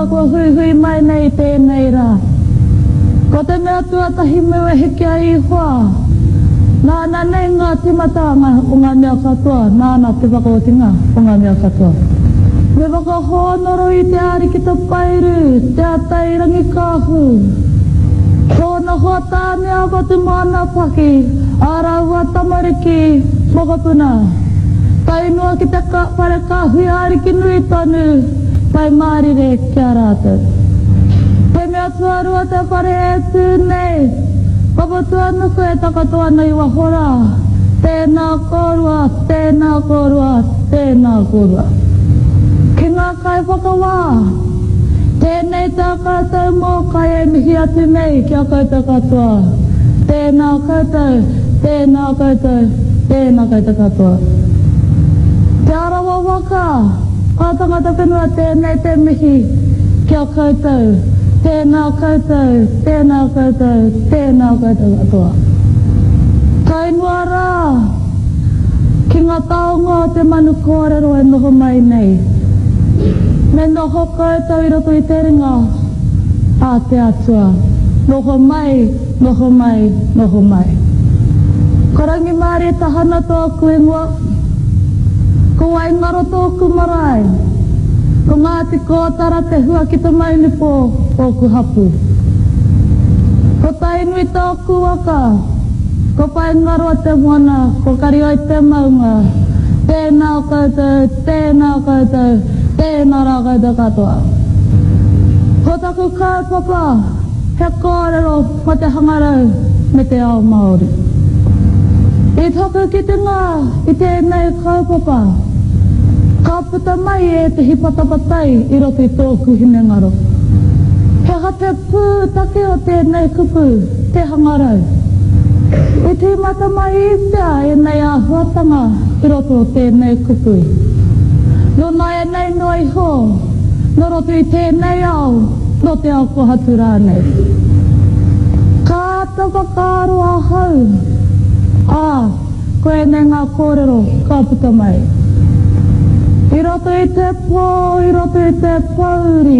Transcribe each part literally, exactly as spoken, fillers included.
ko hui hui mai nei tēnei rā. Ko te mea tuatahi meu e heke ai hoa. Nāna nei ngā timatanga o ngā mea katoa, nāna te wakaotinga o ngā mea katoa. Me waka honoro i te ari ki te pairu, te atairangi kāhu. Tōna hoa tāne awa te mana paki, āraua tamariki, mokapuna. Tainua ki te ka, pare kāhui ari ki nui tonu, pai mārire kia rātou. He mea tuarua te pare e tū nei, papatua nuku e takatoa nei wa hora. Tēnā korua, tēnā korua, tēnā korua. Ki ngā kai whakawā, tēnei tā koutou mō kai e mihi atu nei kia koutou katoa. Tēnā koutou, tēnā koutou, tēnā koutou katoa. Te arawa waka, ka tangata whenua tēnei te mihi kia koutou. Tēnā koutou, tēnā koutou, tēnā koutou katoa. Kainua rā, ki ngā taonga te manu kōrero e noho mai nei. Me noho koutou i roto i te ringa, a te atua. Noho mai, noho mai, noho mai. Karangi maari tahana tōku ingoa, ko wai ngaro tōku marae. Ko ngāti kōtara te hua ki te maunipo o ku hapu. Ko tainui tōku waka, ko pai ngaro te moana, ko karioi te maunga. Tēnā koutou, tēnā koutou, tēnā rā koutou katoa. Ko taku kaupapa, he kōrero ma te hangarau me te ao Māori. I toku ki te ngā, i tēnei kaupapa. Ka puta mai e te hipatapatai i roto i tōku hine ngaro. He ha te pū take o tēnei kupu, te hangarau. I te mata mai i pia e nei a huatanga i roto o tēnei kupu. No nai e nei noi ho, no roto i tēnei ao, no te ao ko hatu rānei. Ka ata wakaaro a hau. Ā, koe nei ngā kōrero, ka puta mai. I roto i te pō, i roto i te pauri.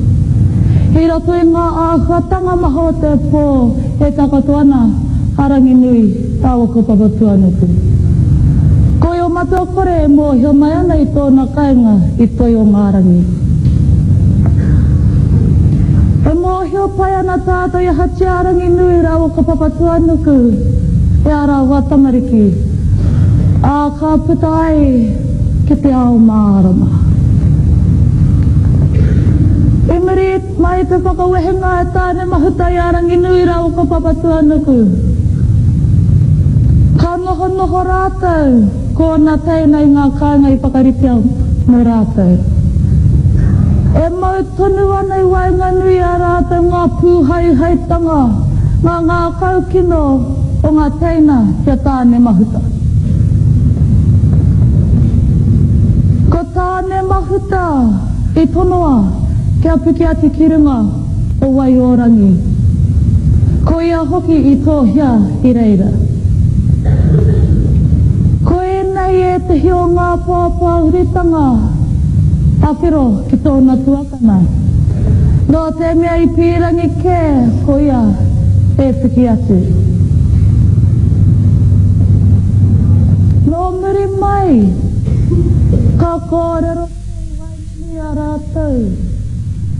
I roto i ngā āhuatanga maho te pō, e takatoana, harangi nui, tāua ko papatua nuku. Koi o matua kore e mōhio mai ana i tōna kainga i toi o ngārangi. E mōhio pai ana tātou i hati arangi nui rāua ko papatua nuku, e ara watamariki. Ā ka puta ai, ki te ao Mārama. E miri mai te whakawehenga e tāne mahuta i arangi nui rau ko papatua nuku. Ka noho noho rātou, ko nā teina i ngā kāinga i whakaritea no rātou. E mau tonu ana i wainga nui a rātou ngā pūhai haitanga, ngā ngā kaukino o ngā teina kia tāne mahuta. Ko tāne mahuta i tonoa kia puki ati ki runga o Waiorangi. Ko ia hoki i tōhia i reira. Ko e nei e te hio ngā pāpā uritanga awhiro ki tōna tuakana. No te mea i pīrangi kē, ko ia e puki atu. No muri mai, ka kōrero i waini a rātou.